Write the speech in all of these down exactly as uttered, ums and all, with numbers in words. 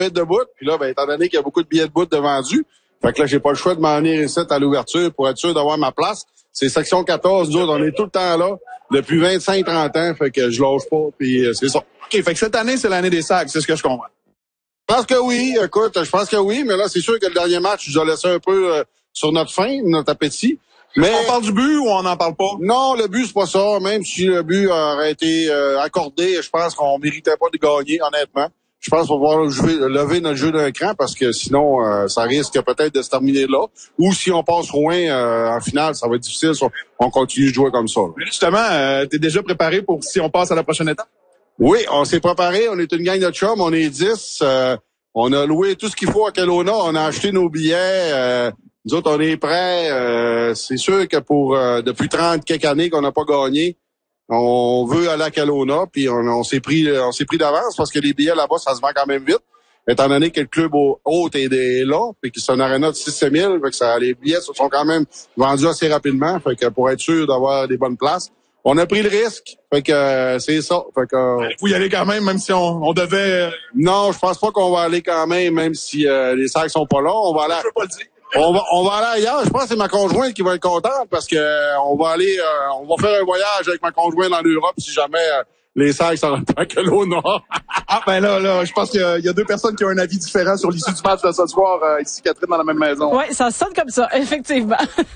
être debout. Puis là, ben, étant donné qu'il y a beaucoup de billets de bout de vendus, fait que là, j'ai pas le choix de m'en venir ici à l'ouverture pour être sûr d'avoir ma place. C'est section quatorze, nous autres, on est tout le temps là, depuis vingt-cinq trente ans, fait que je lâche pas, puis euh, c'est ça. OK, fait que cette année, c'est l'année des sacs, c'est ce que je comprends. Je pense que oui, écoute, je pense que oui, mais là, c'est sûr que le dernier match, je dois laisser un peu euh, sur notre faim, notre appétit. Mais on parle du but ou on n'en parle pas? Non, le but, c'est pas ça. Même si le but aurait été euh, accordé, je pense qu'on méritait pas de gagner, honnêtement. Je pense qu'on va pouvoir jouer, lever notre jeu d'un cran parce que sinon, euh, ça risque peut-être de se terminer là. Ou si on passe loin euh, en finale, ça va être difficile. On continue de jouer comme ça. Mais justement, euh, t'es déjà préparé pour si on passe à la prochaine étape? Oui, on s'est préparé. On est une gang de chums. On est dix. Euh, on a loué tout ce qu'il faut à Kelowna. On a acheté nos billets. Euh, nous autres, on est prêts. Euh, c'est sûr que pour euh, depuis trente quelques années qu'on n'a pas gagné, on veut aller à Kelowna, puis on, on s'est pris on s'est pris d'avance parce que les billets là-bas, ça se vend quand même vite. Étant donné que le club haute est, est là, puis que c'est un aréna de six sept mille, fait que ça, les billets sont quand même vendus assez rapidement, fait que pour être sûr d'avoir des bonnes places. On a pris le risque, fait que euh, c'est ça. Fait que euh, vous y allez quand même, même si on, on devait. Euh... Non, je pense pas qu'on va aller quand même, même si euh, les sacs sont pas là. On va aller. Je peux pas le dire. On va, on va aller ailleurs. Je pense que c'est ma conjointe qui va être contente parce que euh, on va aller, euh, on va faire un voyage avec ma conjointe en Europe si jamais euh, les sacs sont à Kelowna. Ah ben là, là, je pense qu'il y a, il y a deux personnes qui ont un avis différent sur l'issue du match de ce soir euh, ici, Catherine, dans la même maison. Oui, ça sonne comme ça, effectivement.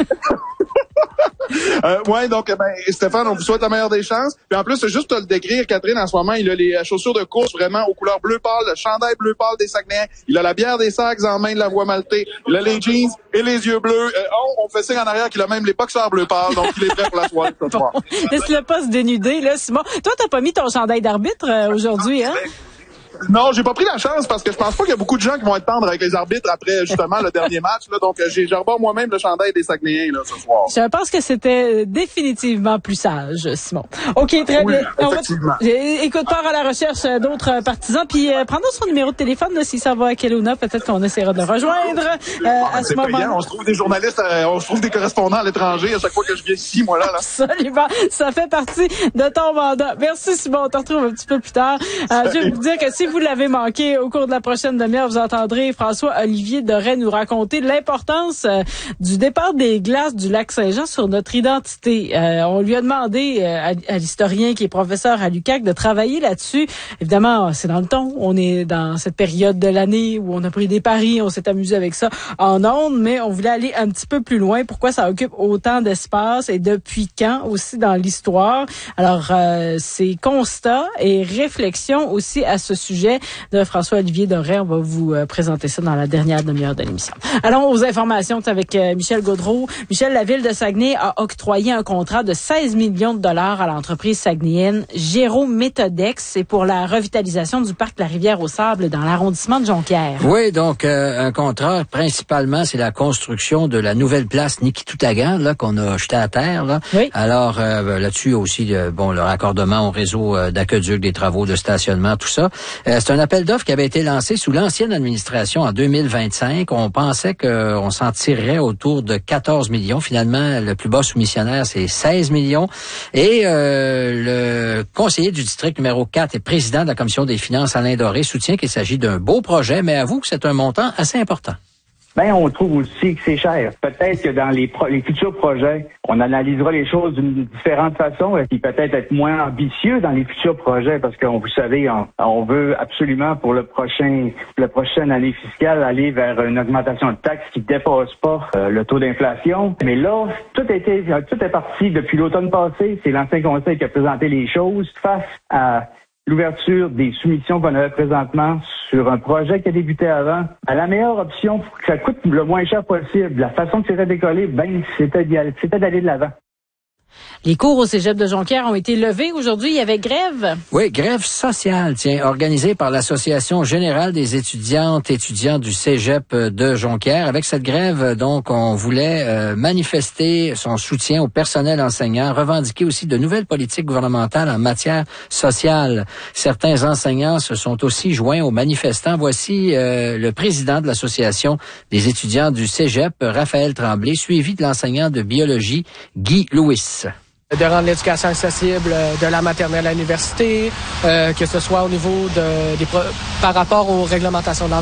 euh, ouais, donc ben Stéphane, on vous souhaite la meilleure des chances. Puis en plus, juste te le décrire, Catherine, en ce moment, il a les chaussures de course vraiment aux couleurs bleu pâle, le chandail bleu pâle des Saguenayens. Il a la bière des Sacs en main de la voie maltée. Il a les jeans et les yeux bleus. Euh, on, on fait signe en arrière qu'il a même les boxeurs bleu pâle, donc il est prêt pour la soirée ce soir. Bon, laisse-le pas se dénuder, là, Simon. Toi, t'as pas mis ton chandail d'arbitre euh, aujourd'hui, hein? Non, j'ai pas pris la chance parce que je pense pas qu'il y a beaucoup de gens qui vont être tendres avec les arbitres après justement le dernier match. Là, donc j'ai j'arbore moi-même le chandail des Saguenayens là ce soir. Je pense que c'était définitivement plus sage, Simon. OK, très oui, bien. Effectivement. Va... Écoute, part à la recherche d'autres partisans, puis euh, prends-nous son numéro de téléphone là, si ça va à Kelowna, peut-être qu'on essaiera de le rejoindre euh, ah, à ce moment-là. On se trouve des journalistes, euh, on se trouve des correspondants à l'étranger à chaque fois que je viens ici, moi là. là. Absolument, ça fait partie de ton mandat. Merci Simon, on te retrouve un petit peu plus tard. Euh, je vais vous dire que si vous l'avez manqué, au cours de la prochaine demi-heure, vous entendrez François-Olivier Doré nous raconter l'importance euh, du départ des glaces du lac Saint-Jean sur notre identité. Euh, on lui a demandé euh, à, à l'historien qui est professeur à l'U Q A C de travailler là-dessus. Évidemment, c'est dans le ton. On est dans cette période de l'année où on a pris des paris, on s'est amusé avec ça en ondes, mais on voulait aller un petit peu plus loin. Pourquoi ça occupe autant d'espace et depuis quand aussi dans l'histoire? Alors, euh, c'est constats et réflexions aussi à ce sujet de François-Olivier Doré. On va vous euh, présenter ça dans la dernière demi-heure de l'émission. Allons aux informations avec euh, Michel Gaudreault. Michel, la ville de Saguenay a octroyé un contrat de seize millions de dollars à l'entreprise saguenayenne Géro-Méthodex. C'est pour la revitalisation du parc de la Rivière-aux-Sables dans l'arrondissement de Jonquière. Oui, donc euh, un contrat, principalement, c'est la construction de la nouvelle place Nikitutagan, là, qu'on a jetée à terre. Là. Oui. Alors, euh, là-dessus aussi, euh, bon, le raccordement au réseau euh, d'aqueduc, des travaux de stationnement, tout ça. Euh, c'est un appel d'offres qui avait été lancé sous l'ancienne administration en deux mille vingt-cinq. On pensait qu'on s'en tirerait autour de quatorze millions. Finalement, le plus bas soumissionnaire, c'est seize millions. Et euh, le conseiller du district numéro quatre et président de la commission des finances, Alain Doré, soutient qu'il s'agit d'un beau projet, mais avoue que c'est un montant assez important. Ben, on trouve aussi que c'est cher. Peut-être que dans les, pro- les futurs projets, on analysera les choses d'une différente façon et puis peut-être être moins ambitieux dans les futurs projets parce qu'on, vous savez, on, on veut absolument pour le prochain, le prochaine année fiscale aller vers une augmentation de taxes qui dépasse pas euh, le taux d'inflation. Mais là, tout a été, tout est parti depuis l'automne passé. C'est l'ancien conseil qui a présenté les choses face à l'ouverture des soumissions qu'on avait présentement sur un projet qui a débuté avant, à la meilleure option pour que ça coûte le moins cher possible. La façon que c'était décollé, ben, c'était d'y aller, c'était d'aller de l'avant. Les cours au cégep de Jonquière ont été levés aujourd'hui. Il y avait grève. Oui, grève sociale, tiens, organisée par l'Association générale des étudiantes et étudiants du cégep de Jonquière. Avec cette grève, donc, on voulait euh, manifester son soutien au personnel enseignant, revendiquer aussi de nouvelles politiques gouvernementales en matière sociale. Certains enseignants se sont aussi joints aux manifestants. Voici euh, le président de l'Association des étudiants du cégep, Raphaël Tremblay, suivi de l'enseignant de biologie, Guy Louis. De rendre l'éducation accessible de la maternelle à l'université, euh, que ce soit au niveau de des par rapport aux réglementations de